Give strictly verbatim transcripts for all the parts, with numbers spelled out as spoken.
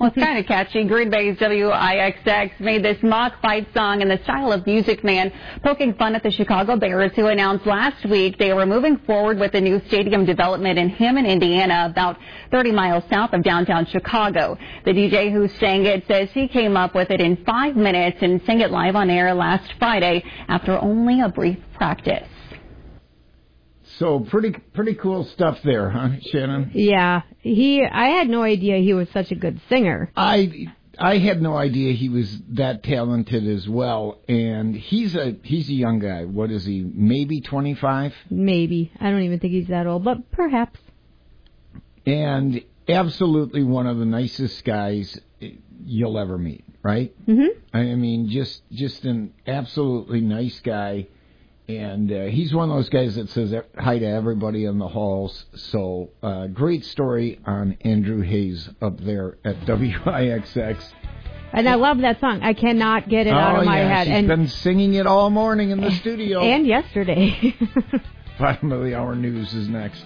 Well, it's kind of catchy. Green Bay's W I X X made this mock fight song in the style of Music Man, poking fun at the Chicago Bears, who announced last week they were moving forward with a new stadium development in Hammond, Indiana, about thirty miles south of downtown Chicago. The D J who sang it says he came up with it in five minutes and sang it live on air last Friday after only a brief practice. So pretty pretty cool stuff there, huh, Shannon? Yeah, he. I had no idea he was such a good singer. I I had no idea he was that talented as well. And he's a he's a young guy. What is he? Maybe twenty-five? Maybe. I don't even think he's that old, but perhaps. And absolutely one of the nicest guys you'll ever meet, right? Mm-hmm. I mean, just just an absolutely nice guy. And uh, he's one of those guys that says hi to everybody in the halls. So uh, great story on Andrew Hayes up there at W I X X. And I love that song. I cannot get it oh, out of my yeah, head. She's and been singing it all morning in the studio. And yesterday. Bottom of the hour news is next.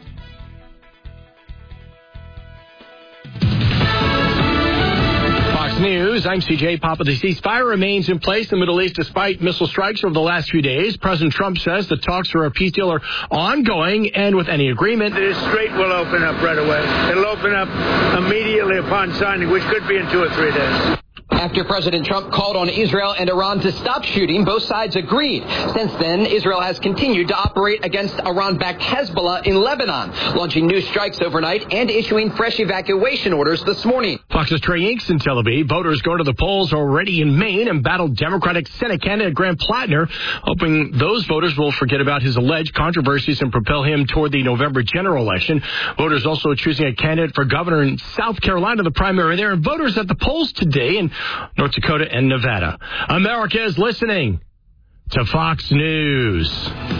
News. I'm C J Papa. The ceasefire remains in place in the Middle East despite missile strikes over the last few days. President Trump says the talks for a peace deal are ongoing, and with any agreement, the strait will open up right away. It'll open up immediately upon signing, which could be in two or three days. After President Trump called on Israel and Iran to stop shooting, both sides agreed. Since then, Israel has continued to operate against Iran-backed Hezbollah in Lebanon, launching new strikes overnight and issuing fresh evacuation orders this morning. Fox's Trey Inks in Tel Aviv. Voters go to the polls already in Maine and battle Democratic Senate candidate Grant Plattner, hoping those voters will forget about his alleged controversies and propel him toward the November general election. Voters also choosing a candidate for governor in South Carolina, the primary there, and voters at the polls today in North Dakota and Nevada. America is listening to Fox News.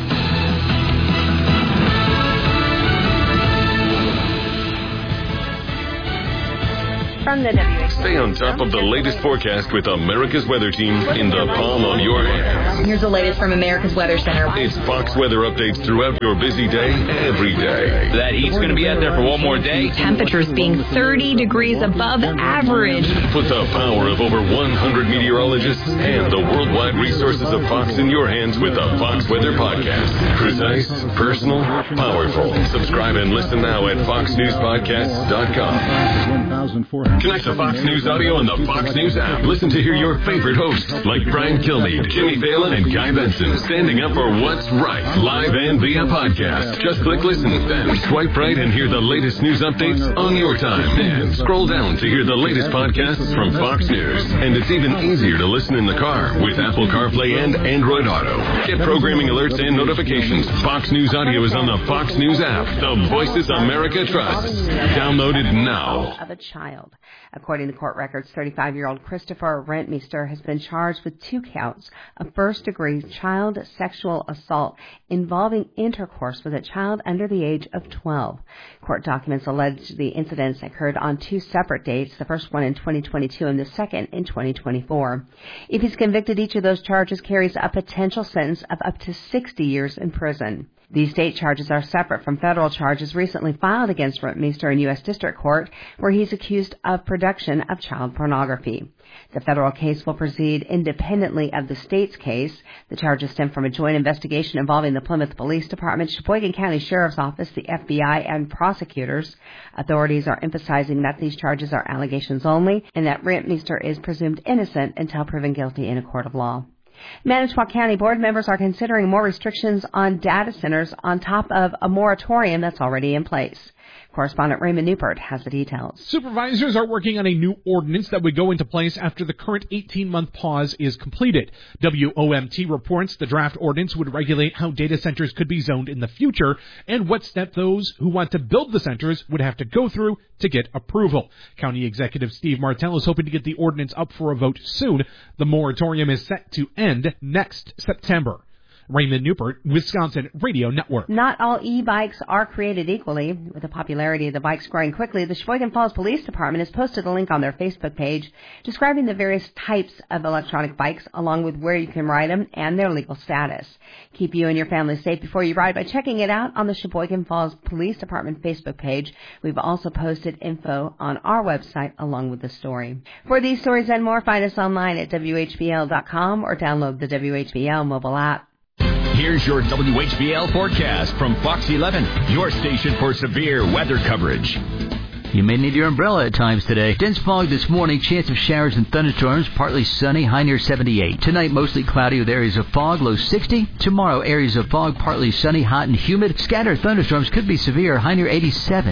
From the W H C. Stay on top of the latest forecast with America's Weather Team in the palm of your hand. Here's the latest from America's Weather Center. It's Fox weather updates throughout your busy day, every day. That heat's going to be out there for one more day. Temperatures being thirty degrees above average. Put the power of over one hundred meteorologists and the worldwide resources of Fox in your hands with the Fox Weather Podcast. Precise, personal, powerful. Subscribe and listen now at fox news podcasts dot com. Connect to Fox News Audio and the Fox News app. Listen to hear your favorite hosts like Brian Kilmeade, Jimmy Fallon, and Guy Benson standing up for what's right, live and via podcast. Just click listen, then swipe right and hear the latest news updates on your time. And scroll down to hear the latest podcasts from Fox News. And it's even easier to listen in the car with Apple CarPlay and Android Auto. Get programming alerts and notifications. Fox News Audio is on the Fox News app. The voices America trusts. Download it now. Of a child. According to court records, thirty-five-year-old Christopher Rentmeester has been charged with two counts of first-degree child sexual assault involving intercourse with a child under the age of twelve. Court documents allege the incidents occurred on two separate dates, the first one in twenty twenty-two and the second in twenty twenty-four. If he's convicted, each of those charges carries a potential sentence of up to sixty years in prison. These state charges are separate from federal charges recently filed against Rentmeester in U S District Court, where he's accused of production of child pornography. The federal case will proceed independently of the state's case. The charges stem from a joint investigation involving the Plymouth Police Department, Sheboygan County Sheriff's Office, the F B I, and prosecutors. Authorities are emphasizing that these charges are allegations only and that Rentmeester is presumed innocent until proven guilty in a court of law. Manitowoc County board members are considering more restrictions on data centers on top of a moratorium that's already in place. Correspondent Raymond Newport has the details. Supervisors are working on a new ordinance that would go into place after the current eighteen-month pause is completed. W O M T reports the draft ordinance would regulate how data centers could be zoned in the future and what step those who want to build the centers would have to go through to get approval. County Executive Steve Martell is hoping to get the ordinance up for a vote soon. The moratorium is set to end next September. Raymond Newport, Wisconsin Radio Network. Not all e-bikes are created equally. With the popularity of the bikes growing quickly, the Sheboygan Falls Police Department has posted a link on their Facebook page describing the various types of electronic bikes along with where you can ride them and their legal status. Keep you and your family safe before you ride by checking it out on the Sheboygan Falls Police Department Facebook page. We've also posted info on our website along with the story. For these stories and more, find us online at W H B L dot com or download the W H B L mobile app. Here's your W H B L forecast from Fox eleven, your station for severe weather coverage. You may need your umbrella at times today. Dense fog this morning, chance of showers and thunderstorms, partly sunny, high near seventy-eight. Tonight, mostly cloudy with areas of fog, low sixty. Tomorrow, areas of fog, partly sunny, hot and humid. Scattered thunderstorms could be severe, high near eighty-seven.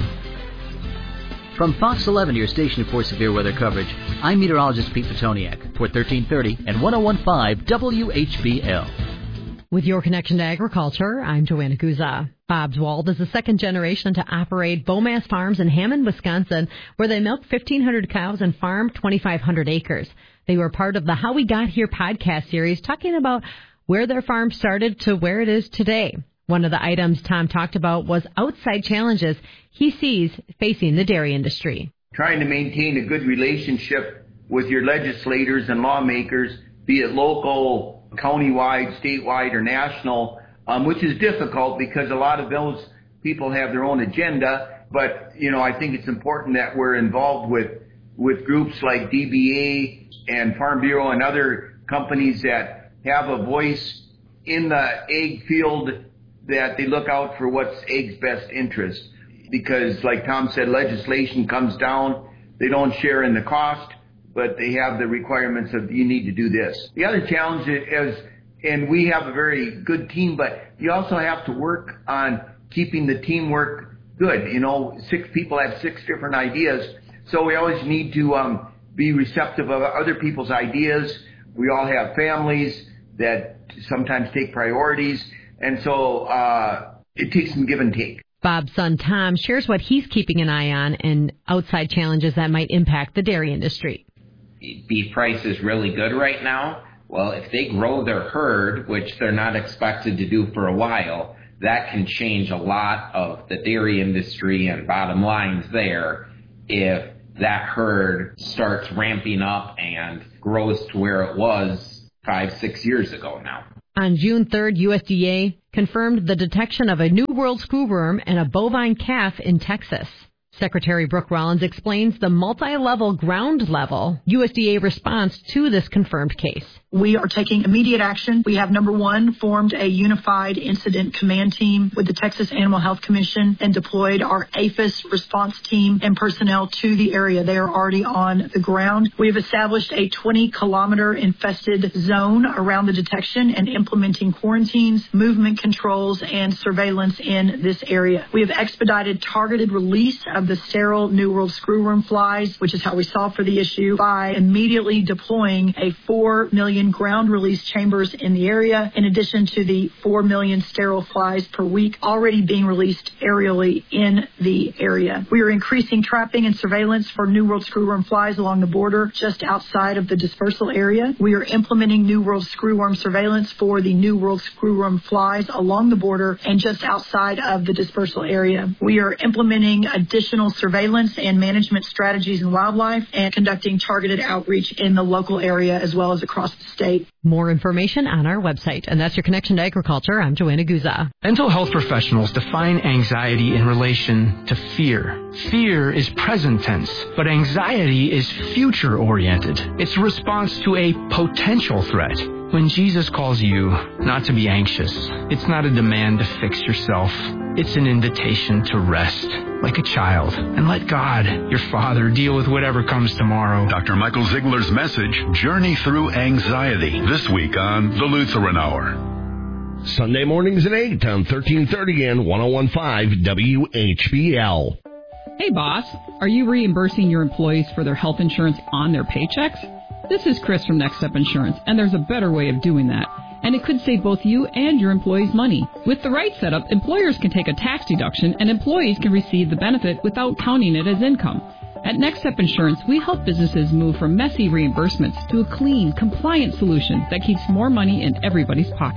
From Fox eleven, your station for severe weather coverage, I'm meteorologist Pete Petoniak for thirteen thirty and ten fifteen W H B L. With your connection to agriculture, I'm Joanna Guza. Bob's Wald is the second generation to operate Beaumass Farms in Hammond, Wisconsin, where they milk fifteen hundred cows and farm twenty-five hundred acres. They were part of the How We Got Here podcast series, talking about where their farm started to where it is today. One of the items Tom talked about was outside challenges he sees facing the dairy industry. Trying to maintain a good relationship with your legislators and lawmakers, be it local, countywide, statewide, or national, um, which is difficult because a lot of those people have their own agenda. But, you know, I think it's important that we're involved with, with groups like D B A and Farm Bureau and other companies that have a voice in the egg field, that they look out for what's egg's best interest. Because, like Tom said, legislation comes down, they don't share in the cost, but they have the requirements of you need to do this. The other challenge is, and we have a very good team, but you also have to work on keeping the teamwork good. You know, six people have six different ideas, so we always need to um, be receptive of other people's ideas. We all have families that sometimes take priorities, and so uh, it takes some give and take. Bob's son Tom shares what he's keeping an eye on and outside challenges that might impact the dairy industry. Beef price is really good right now. Well, if they grow their herd, which they're not expected to do for a while, that can change a lot of the dairy industry and bottom lines there if that herd starts ramping up and grows to where it was five, six years ago now. On June third, U S D A confirmed the detection of a New World screwworm and a bovine calf in Texas. Secretary Brooke Rollins explains the multi-level ground level U S D A response to this confirmed case. We are taking immediate action. We have, number one, formed a unified incident command team with the Texas Animal Health Commission and deployed our APHIS response team and personnel to the area. They are already on the ground. We have established a twenty kilometer infested zone around the detection and implementing quarantines, movement controls, and surveillance in this area. We have expedited targeted release of the sterile New World screwworm flies, which is how we solve for the issue, by immediately deploying a four million ground release chambers in the area, in addition to the four million sterile flies per week already being released aerially in the area. We are increasing trapping and surveillance for New World screwworm flies along the border just outside of the dispersal area. We are implementing New World screwworm surveillance for the New World screwworm flies along the border and just outside of the dispersal area. We are implementing additional surveillance and management strategies in wildlife and conducting targeted outreach in the local area as well as across the state. More information on our website. And that's your connection to agriculture. I'm Joanna Guza. Mental health professionals define anxiety in relation to fear. Fear is present tense, but anxiety is future-oriented. It's a response to a potential threat. When Jesus calls you not to be anxious, it's not a demand to fix yourself. It's an invitation to rest, like a child, and let God, your Father, deal with whatever comes tomorrow. Doctor Michael Ziegler's message, Journey Through Anxiety, this week on The Lutheran Hour. Sunday mornings at eight on thirteen thirty and ten fifteen W H B L. Hey, boss. Are you reimbursing your employees for their health insurance on their paychecks? This is Chris from Next Step Insurance, and there's a better way of doing that. And it could save both you and your employees money. With the right setup, employers can take a tax deduction and employees can receive the benefit without counting it as income. At Next Step Insurance, we help businesses move from messy reimbursements to a clean, compliant solution that keeps more money in everybody's pocket.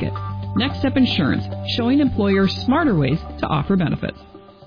Next Step Insurance, showing employers smarter ways to offer benefits.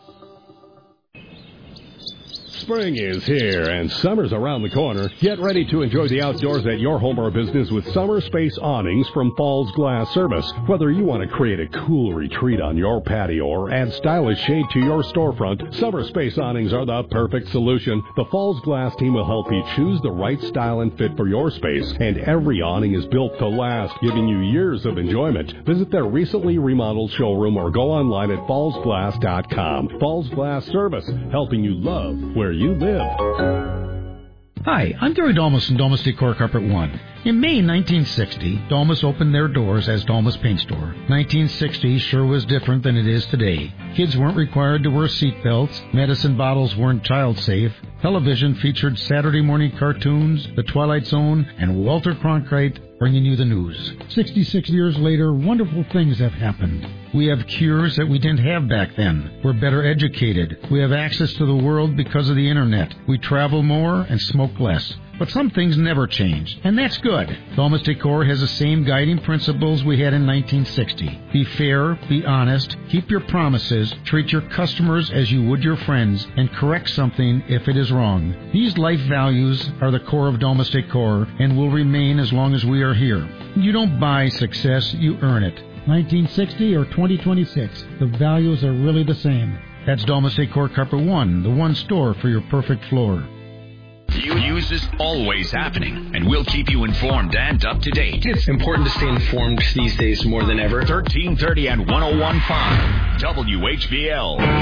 Spring is here and summer's around the corner. Get ready to enjoy the outdoors at your home or business with Summer Space Awnings from Falls Glass Service. Whether you want to create a cool retreat on your patio or add stylish shade to your storefront, Summer Space Awnings are the perfect solution. The Falls Glass team will help you choose the right style and fit for your space, and every awning is built to last, giving you years of enjoyment. Visit their recently remodeled showroom or go online at falls glass dot com. Falls Glass Service, helping you love where you live. Hi, I'm Gary Dalmas from Dalmas Decor Carpet One. In May nineteen sixty, Dalmas opened their doors as Dalmas Paint Store. nineteen sixty sure was different than it is today. Kids weren't required to wear seatbelts, medicine bottles weren't child safe, television featured Saturday morning cartoons, The Twilight Zone, and Walter Cronkite bringing you the news. sixty-six years later, wonderful things have happened. We have cures that we didn't have back then. We're better educated. We have access to the world because of the internet. We travel more and smoke less. But some things never change, and that's good. Dalmas Decor has the same guiding principles we had in nineteen sixty. Be fair, be honest, keep your promises, treat your customers as you would your friends, and correct something if it is wrong. These life values are the core of Dalmas Decor and will remain as long as we are here. You don't buy success, you earn it. nineteen sixty or twenty twenty-six, the values are really the same. That's Dalmas Decor Carpet One, the one store for your perfect floor. News is always happening, and we'll keep you informed and up to date. It's important to stay informed these days more than ever. thirteen thirty and one oh one point five W H B L.